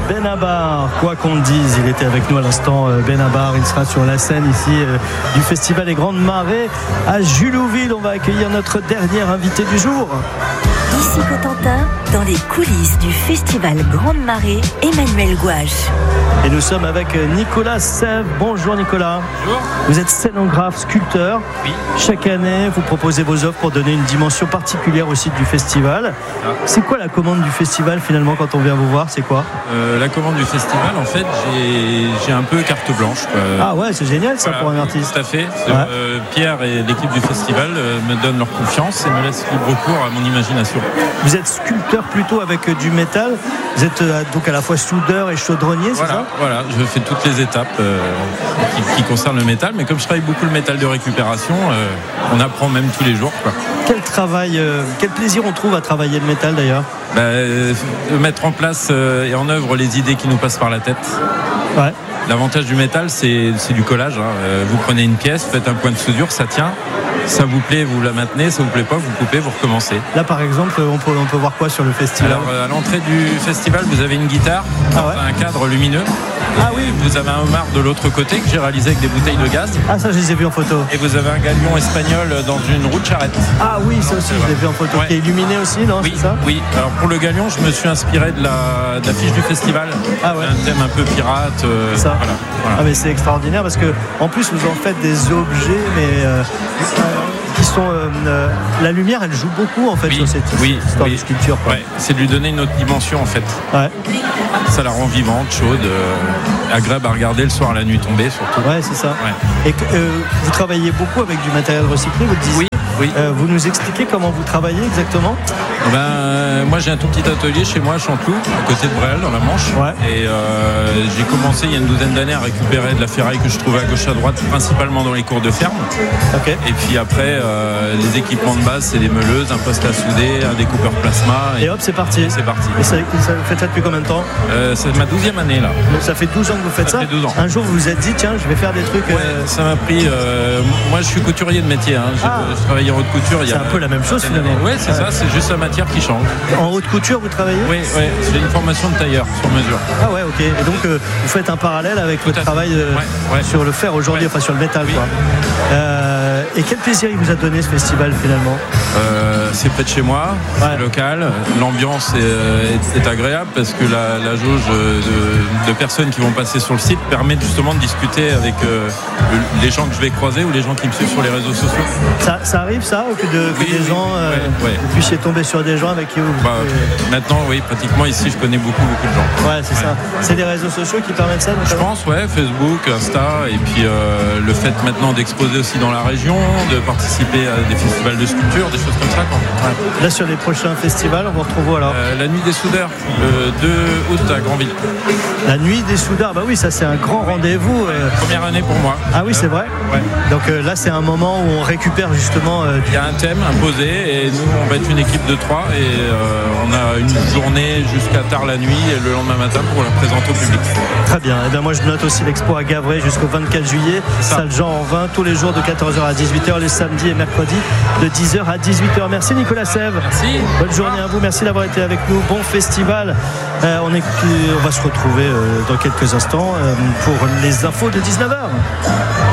Benabar, quoi qu'on dise, il était avec nous à l'instant. Benabar, il sera sur la scène ici du Festival des Grandes Marées à Julouville. On va accueillir notre dernier invité du jour. Ici Cotentin, dans les coulisses du Festival Grande Marée, Emmanuel Gouache. Et nous sommes avec Nicolas Sèvres. Bonjour Nicolas. Bonjour. Vous êtes scénographe, sculpteur. Oui. Chaque année, vous proposez vos œuvres pour donner une dimension particulière au site du festival. C'est quoi la commande du festival finalement quand on vient vous voir? C'est quoi La commande du festival, en fait, j'ai un peu carte blanche. Ah ouais, c'est génial ça, voilà, pour un artiste. Tout à fait. Pierre et l'équipe du festival me donnent leur confiance et me laissent libre cours à mon imagination. Vous êtes sculpteur plutôt avec du métal. Vous êtes donc à la fois soudeur et chaudronnier, c'est ça? Voilà, je fais toutes les étapes qui concernent le métal, mais comme je travaille beaucoup le métal de récupération, on apprend même tous les jours, quoi. Quel travail, quel plaisir on trouve à travailler le métal d'ailleurs? De mettre en place et en œuvre les idées qui nous passent par la tête. Ouais. L'avantage du métal, c'est du collage. Vous prenez une pièce, faites un point de soudure, ça tient. Ça vous plaît, vous la maintenez. Ça vous plaît pas, vous coupez, vous recommencez. Là, par exemple, on peut voir quoi sur le festival? Alors, à l'entrée du festival, vous avez une guitare, un cadre lumineux. Ah oui. Vous avez un homard de l'autre côté que j'ai réalisé avec des bouteilles de gaz. Ah, ça, je les ai vus en photo. Et vous avez un galion espagnol dans une roue de charrette. Ah oui, ça aussi, je l'ai vu en photo. Ouais. Qui est illuminé aussi, non? Oui, c'est ça? oui. Alors pour le galion, je me suis inspiré de la fiche du festival. Ah ouais. C'est un thème un peu pirate. Ça. Voilà. Ah mais c'est extraordinaire parce que en plus vous en faites des objets, mais qui sont la lumière, elle joue beaucoup en fait sur cette histoire de sculpture. Quoi. Ouais, c'est de lui donner une autre dimension en fait. Ouais. Ça la rend vivante, chaude, agréable à regarder le soir, la nuit tombée surtout. Ouais, c'est ça. Ouais. Et vous travaillez beaucoup avec du matériel recyclé, vous le disiez. Oui. Vous nous expliquez comment vous travaillez exactement? Moi j'ai un tout petit atelier chez moi à Chanteloup, à côté de Bréal dans la Manche. Ouais. Et j'ai commencé il y a une douzaine d'années à récupérer de la ferraille que je trouvais à gauche à droite, principalement dans les cours de ferme. Okay. Et puis après les équipements de base, c'est des meuleuses, un poste à souder, un découpeur plasma. Et hop, c'est parti. C'est parti. Et ça, vous faites ça depuis combien de temps? C'est ma 12e année là. Donc ça fait 12 ans que vous faites ça? Ça fait 12 ans. Un jour vous vous êtes dit tiens je vais faire des trucs. Ça m'a pris. Moi je suis couturier de métier. Je travaille en haute couture. C'est un peu la même chose finalement. Oui, c'est ça, c'est juste la matière qui change. En haute couture vous travaillez? Oui, j'ai une formation de tailleur sur mesure. Ah ouais, ok. Et donc vous faites un parallèle avec votre travail sur le fer aujourd'hui, enfin sur le métal. Oui. Quoi. Et quel plaisir il vous a donné ce festival finalement? C'est près de chez moi, c'est local, l'ambiance est agréable parce que la jauge de personnes qui vont passer sur le site permet justement de discuter avec les gens que je vais croiser ou les gens qui me suivent sur les réseaux sociaux. Ça arrive ça, que des gens vous puissiez tomber sur des gens avec qui vous... Maintenant oui, pratiquement ici je connais beaucoup de gens. Ouais, c'est ça. C'est les réseaux sociaux qui permettent ça? Je pense, Facebook, Insta, et puis le fait maintenant d'exposer aussi dans la région, de participer à des festivals de sculpture, des choses comme ça. Ouais. Là sur les prochains festivals, on vous retrouve où alors? La Nuit des Soudeurs, le 2 août à Granville. La Nuit des Soudeurs, bah oui, ça c'est un grand rendez-vous. Première année pour moi. Ah oui, c'est vrai. Ouais. Donc là c'est un moment où on récupère justement... Il y a un thème imposé et nous on va être une équipe de 3 et on a une journée jusqu'à tard la nuit et le lendemain matin pour la présenter au public. Très bien. Et bien moi je note aussi l'expo à Gavray jusqu'au 24 juillet. Salle Jean en 20 tous les jours de 14h à 18h, les samedis et mercredis de 10h à 18h. Merci Nicolas Sèvres. Merci. Bonne journée à vous. Merci d'avoir été avec nous. Bon festival. On va se retrouver dans quelques instants pour les infos de 19h.